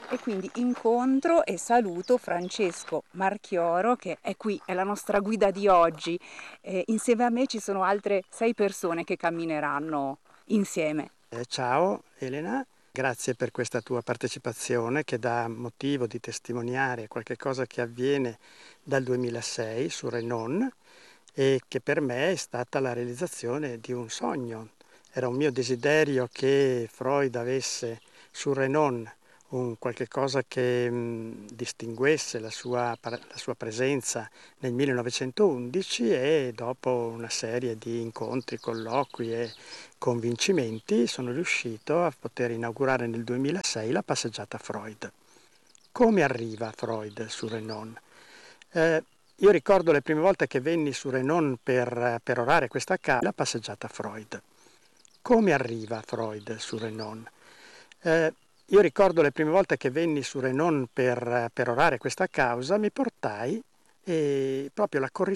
E quindi incontro e saluto Francesco Marchioro, che è qui, è la nostra guida di oggi. Insieme a me ci sono altre 6 persone che cammineranno insieme. Ciao Elena, grazie per questa tua partecipazione che dà motivo di testimoniare qualche cosa che avviene dal 2006 su Renon e che per me è stata la realizzazione di un sogno. Era un mio desiderio che Freud avesse su Renon un qualche cosa che distinguesse la sua presenza nel 1911 e dopo una serie di incontri, colloqui e convincimenti sono riuscito a poter inaugurare nel 2006 la passeggiata Freud. Come arriva Freud su Renon? Io ricordo le prime volte che venni su Renon per perorare questa causa, la passeggiata Freud. Come arriva Freud su Renon? Io ricordo le prime volte che venni su Renon per perorare questa causa, mi portai proprio la corrispondenza